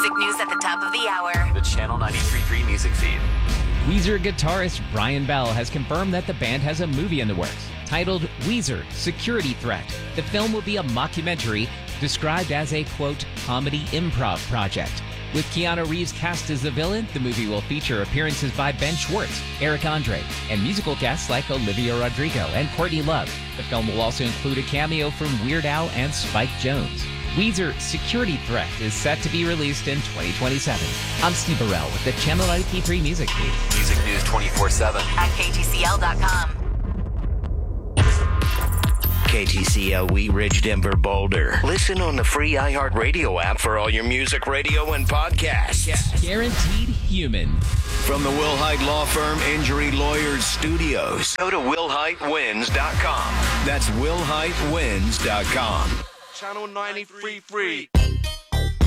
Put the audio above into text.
music news at the top of the hour. The Channel 93.3 music feed. Weezer guitarist Brian Bell has confirmed that the band has a movie in the works titled Weezer Security Threat. The film will be a mockumentary described as a, quote, comedy improv project. With Keanu Reeves cast as the villain, the movie will feature appearances by Ben Schwartz, Eric Andre, and musical guests like Olivia Rodrigo and Courtney Love. The film will also include a cameo from Weird Al and Spike Jonze. Weezer Security Threat is set to be released in 2027. I'm Steve Burrell with the Channel 93.3 Music Feed. Music news 24/7. At KTCL.com. KTCL Wheat Ridge, Denver, Boulder. Listen on the free iHeartRadio app for all your music, radio, and podcasts. Guaranteed Human. From the Will Hite Law Firm Injury Lawyers Studios. Go to willhitewins.com. That's willhitewins.com. Channel 93.3.